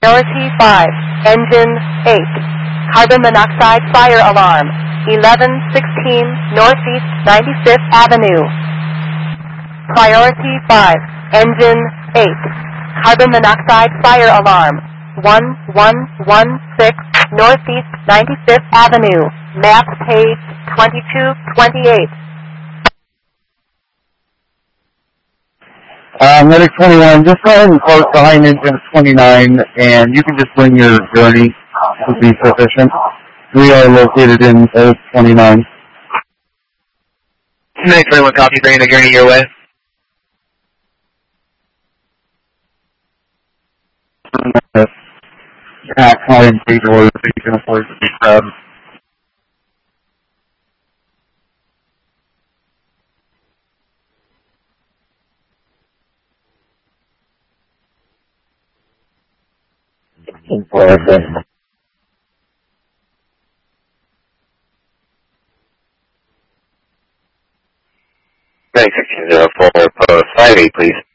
Priority 5, Engine 8. Carbon monoxide fire alarm. 1116 Northeast 95th Avenue. Priority 5, Engine 8. Carbon monoxide fire alarm. 1116 Northeast 95th Avenue. Map page 2228. Medic 21, just go ahead and close behind engine 29, and you can just bring your gurney to be sufficient. We are located in Old 29. Medic 21, copy, bringing the gurney your way. Calling page orders so you can afford to be grabbed. Medic 1604, post 58, please.